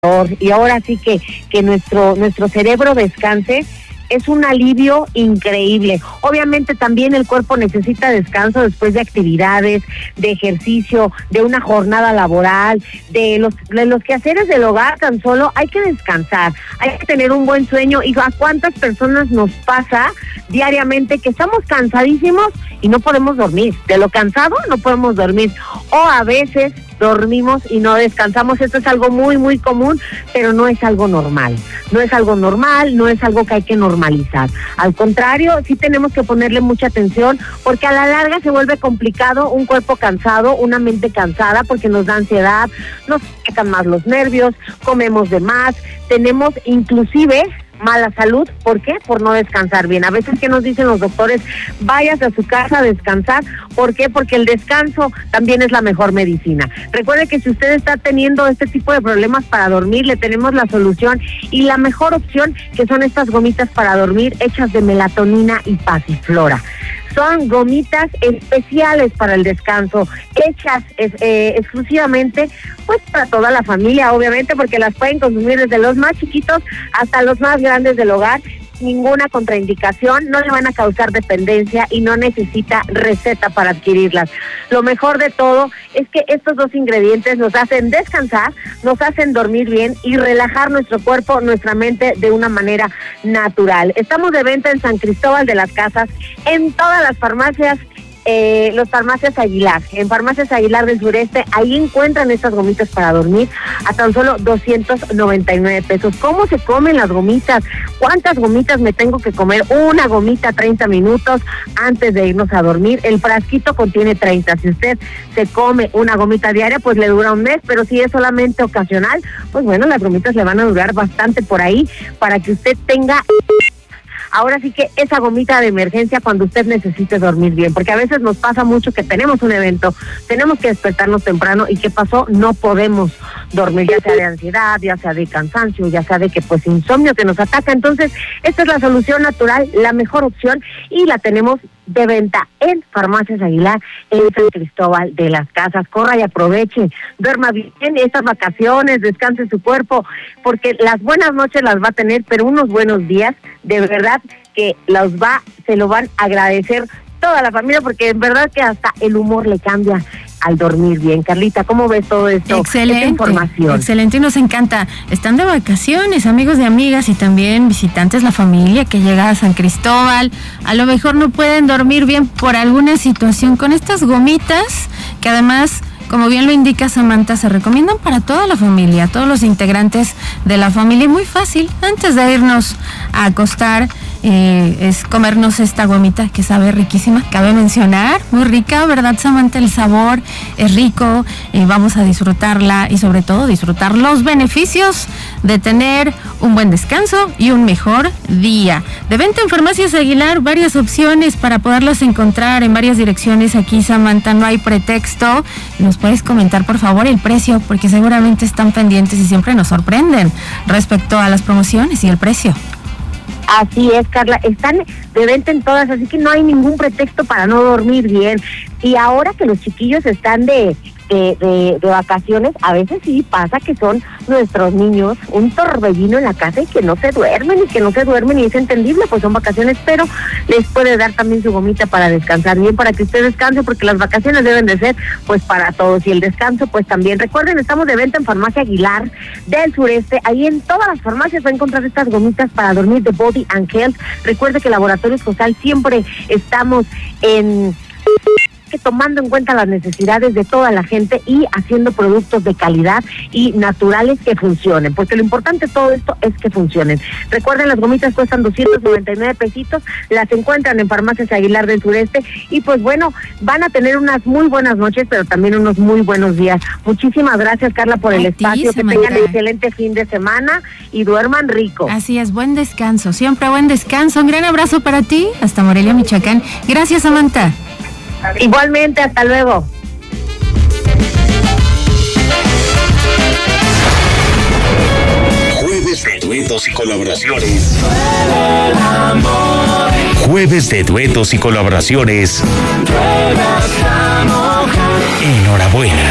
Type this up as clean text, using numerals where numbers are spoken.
y ahora sí que nuestro cerebro descanse, es un alivio increíble. Obviamente también el cuerpo necesita descanso después de actividades, de ejercicio, de una jornada laboral, de los quehaceres del hogar. Tan solo hay que descansar, hay que tener un buen sueño. ¿Y a cuántas personas nos pasa diariamente que estamos cansadísimos y no podemos dormir? De lo cansado no podemos dormir, o a veces dormimos y no descansamos. Esto es algo muy, muy común, pero no es algo normal. No es algo normal, no es algo que hay que normalizar. Al contrario, sí tenemos que ponerle mucha atención, porque a la larga se vuelve complicado un cuerpo cansado, una mente cansada, porque nos da ansiedad, nos sacan más los nervios, comemos de más, tenemos inclusive mala salud. ¿Por qué? Por no descansar bien. A veces, ¿qué nos dicen los doctores? Váyase a su casa a descansar. ¿Por qué? Porque el descanso también es la mejor medicina. Recuerde que si usted está teniendo este tipo de problemas para dormir, le tenemos la solución y la mejor opción, que son estas gomitas para dormir hechas de melatonina y pasiflora. Son gomitas especiales para el descanso, hechas exclusivamente pues para toda la familia, obviamente, porque las pueden consumir desde los más chiquitos hasta los más grandes del hogar. Ninguna contraindicación, no le van a causar dependencia y no necesita receta para adquirirlas. Lo mejor de todo es que estos dos ingredientes nos hacen descansar, nos hacen dormir bien y relajar nuestro cuerpo, nuestra mente de una manera natural. Estamos de venta en San Cristóbal de las Casas, en todas las farmacias. Los Farmacias Aguilar, en Farmacias Aguilar del Sureste, ahí encuentran estas gomitas para dormir a tan solo 299 pesos. ¿Cómo se comen las gomitas? ¿Cuántas gomitas me tengo que comer? Una gomita 30 minutos antes de irnos a dormir. El frasquito contiene 30. Si usted se come una gomita diaria, pues le dura un mes, pero si es solamente ocasional, pues bueno, las gomitas le van a durar bastante por ahí, para que usted tenga ahora sí que esa gomita de emergencia cuando usted necesite dormir bien, porque a veces nos pasa mucho que tenemos un evento, tenemos que despertarnos temprano y ¿qué pasó? No podemos dormir, ya sea de ansiedad, ya sea de cansancio, ya sea de que pues insomnio que nos ataca. Entonces, esta es la solución natural, la mejor opción, y la tenemos de venta en Farmacias Aguilar, en San Cristóbal de las Casas. Corra y aproveche, duerma bien estas vacaciones, descanse su cuerpo, porque las buenas noches las va a tener, pero unos buenos días, de verdad que se lo van a agradecer toda la familia, porque en verdad que hasta el humor le cambia al dormir bien. Carlita, ¿cómo ves todo esto? Excelente, esta información. Excelente, y nos encanta. Están de vacaciones, amigos y amigas, y también visitantes, la familia que llega a San Cristóbal. A lo mejor no pueden dormir bien por alguna situación. Con estas gomitas, que además, como bien lo indica Samantha, se recomiendan para toda la familia, todos los integrantes de la familia. Y muy fácil, antes de irnos a acostar, es comernos esta gomita que sabe riquísima, cabe mencionar, muy rica, ¿verdad, Samantha? El sabor es rico, vamos a disfrutarla y sobre todo disfrutar los beneficios de tener un buen descanso y un mejor día. De venta en Farmacias Aguilar, varias opciones para poderlas encontrar en varias direcciones. Aquí, Samantha, no hay pretexto. ¿Nos puedes comentar, por favor, el precio? Porque seguramente están pendientes y siempre nos sorprenden respecto a las promociones y el precio. Así es, Carla, están de venta en todas, así que no hay ningún pretexto para no dormir bien. Y ahora que los chiquillos están de vacaciones, a veces sí pasa que son nuestros niños un torbellino en la casa y que no se duermen y es entendible, pues son vacaciones, pero les puede dar también su gomita para descansar bien, para que usted descanse, porque las vacaciones deben de ser pues para todos, y el descanso pues también. Recuerden, estamos de venta en Farmacia Aguilar del Sureste, ahí en todas las farmacias va a encontrar estas gomitas para dormir de Body and Health. Recuerde que Laboratorios Cosal siempre estamos tomando en cuenta las necesidades de toda la gente y haciendo productos de calidad y naturales que funcionen, porque lo importante de todo esto es que funcionen. Recuerden, las gomitas cuestan 299 pesitos, las encuentran en Farmacias Aguilar del Sureste, y pues bueno, van a tener unas muy buenas noches, pero también unos muy buenos días. Muchísimas gracias, Carla, por el espacio, que tengan excelente fin de semana y duerman rico. Así es, buen descanso, siempre buen descanso. Un gran abrazo para ti, hasta Morelia, Michoacán. Gracias, Samantha. Igualmente, hasta luego. Jueves de duetos y colaboraciones. Jueves de duetos y colaboraciones. Enhorabuena.